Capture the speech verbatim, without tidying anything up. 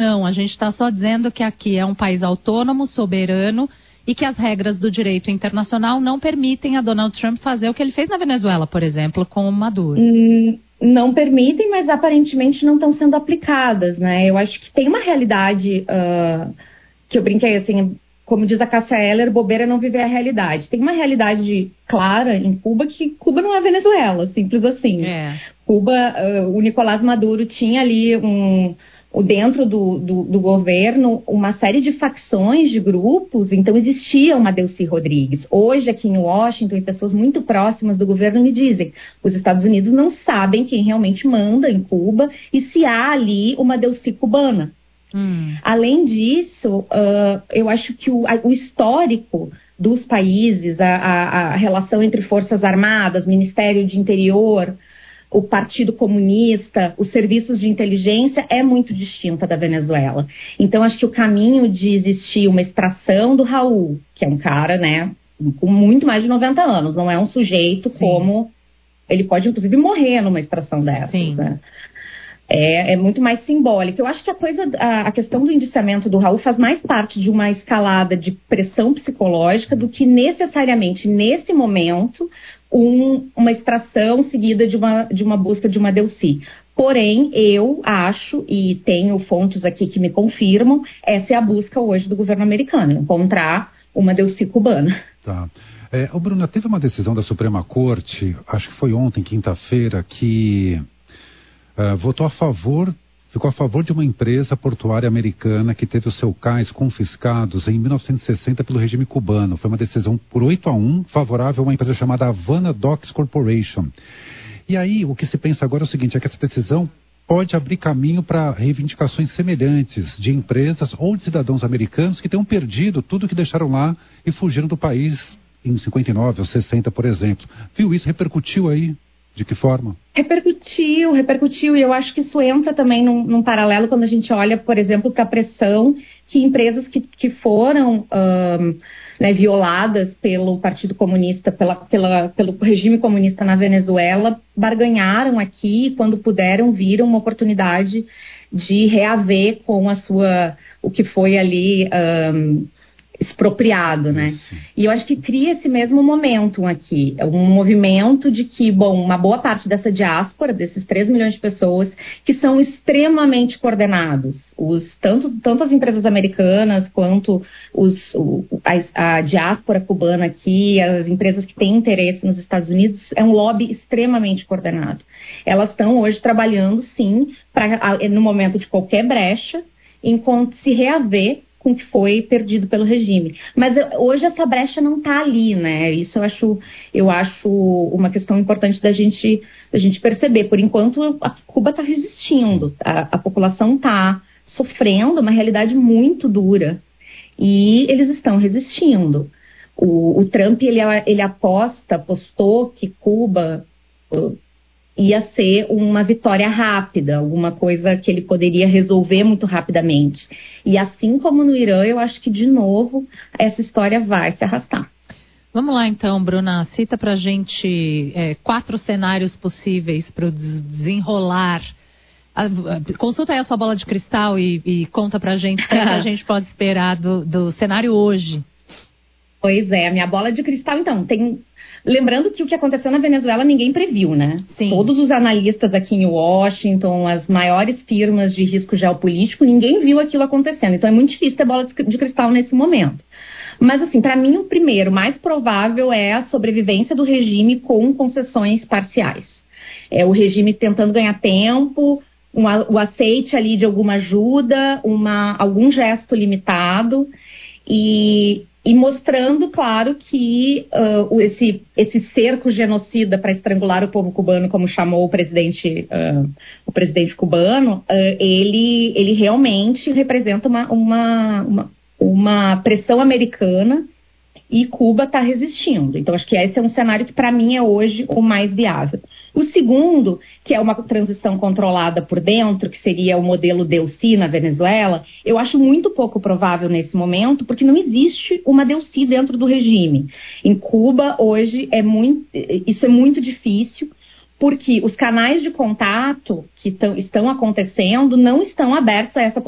Não, a gente está só dizendo que aqui é um país autônomo, soberano, e que as regras do direito internacional não permitem a Donald Trump fazer o que ele fez na Venezuela, por exemplo, com o Maduro. Hum, não permitem, mas aparentemente não estão sendo aplicadas, né? Eu acho que tem uma realidade uh, que eu brinquei assim, como diz a Cássia Eller, bobeira é não viver a realidade. Tem uma realidade clara em Cuba que Cuba não é Venezuela, simples assim. É. Cuba, uh, o Nicolás Maduro tinha ali um... dentro do, do, do governo, uma série de facções, de grupos, então existia uma Delcy Rodrigues. Hoje, aqui em Washington, e pessoas muito próximas do governo me dizem, os Estados Unidos não sabem quem realmente manda em Cuba e se há ali uma Delcy cubana. Hum. Além disso, uh, eu acho que o, a, o histórico dos países, a, a, a relação entre Forças Armadas, Ministério de Interior, o Partido Comunista, os serviços de inteligência é muito distinta da Venezuela. Então, acho que o caminho de existir uma extração do Raul, que é um cara, né, com muito mais de noventa anos, não é um sujeito Sim. como... Ele pode, inclusive, morrer numa extração dessas, né? É, é muito mais simbólica. Eu acho que a coisa, a, a questão do indiciamento do Raul faz mais parte de uma escalada de pressão psicológica do que necessariamente, nesse momento, um, uma extração seguida de uma, de uma busca de uma Delcy. Porém, eu acho, e tenho fontes aqui que me confirmam, essa é a busca hoje do governo americano, encontrar uma Delcy cubana. Tá. É, ô Bruna, teve uma decisão da Suprema Corte, acho que foi ontem, quinta-feira, que... Uh, votou a favor, ficou a favor de uma empresa portuária americana que teve os seus cais confiscados em mil novecentos e sessenta pelo regime cubano. Foi uma decisão por oito a um, favorável a uma empresa chamada Havana Docks Corporation. E aí, o que se pensa agora é o seguinte, é que essa decisão pode abrir caminho para reivindicações semelhantes de empresas ou de cidadãos americanos que tenham perdido tudo que deixaram lá e fugiram do país em cinquenta e nove ou sessenta, por exemplo. Viu isso? Repercutiu aí? De que forma? Repercutiu, repercutiu, e eu acho que isso entra também num, num paralelo quando a gente olha, por exemplo, para a pressão que empresas que, que foram um, né, violadas pelo Partido Comunista, pela, pela, pelo regime comunista na Venezuela, barganharam aqui, quando puderam, viram uma oportunidade de reaver com a sua, o que foi ali... Um, expropriado, né? Isso. E eu acho que cria esse mesmo momentum aqui, um movimento de que, bom, uma boa parte dessa diáspora, desses três milhões de pessoas, que são extremamente coordenados, os, tanto, tanto as empresas americanas quanto os, o, a, a diáspora cubana aqui, as empresas que têm interesse nos Estados Unidos, é um lobby extremamente coordenado. Elas estão hoje trabalhando, sim, pra, no momento de qualquer brecha, enquanto se reaver com o que foi perdido pelo regime. Mas hoje essa brecha não está ali, né? Isso eu acho, eu acho uma questão importante da gente, da gente perceber. Por enquanto, a Cuba está resistindo. A, a população está sofrendo uma realidade muito dura. E eles estão resistindo. O, o Trump, ele, ele aposta, apostou que Cuba... Uh, ia ser uma vitória rápida, alguma coisa que ele poderia resolver muito rapidamente. E assim como no Irã, eu acho que, de novo, essa história vai se arrastar. Vamos lá, então, Bruna. Cita pra gente é, quatro cenários possíveis para o desenrolar. A, a, consulta aí a sua bola de cristal e, e conta pra gente o que a gente pode esperar do, do cenário hoje. Pois é, a minha bola de cristal, então, tem... Lembrando que o que aconteceu na Venezuela ninguém previu, né? Sim. Todos os analistas aqui em Washington, as maiores firmas de risco geopolítico, ninguém viu aquilo acontecendo. Então é muito difícil ter bola de cristal nesse momento. Mas, assim, para mim o primeiro, mais provável é a sobrevivência do regime com concessões parciais. É o regime tentando ganhar tempo, um, o aceite ali de alguma ajuda, uma, algum gesto limitado e... E mostrando, claro, que uh, esse, esse cerco genocida para estrangular o povo cubano, como chamou o presidente, uh, o presidente cubano, uh, ele, ele realmente representa uma, uma, uma, uma pressão americana e Cuba está resistindo. Então, acho que esse é um cenário que, para mim, é hoje o mais viável. O segundo, que é uma transição controlada por dentro, que seria o modelo Delcy na Venezuela, eu acho muito pouco provável nesse momento, porque não existe uma Delcy dentro do regime. Em Cuba, hoje, é muito, isso é muito difícil, porque os canais de contato que tão, estão acontecendo não estão abertos a essa possibilidade.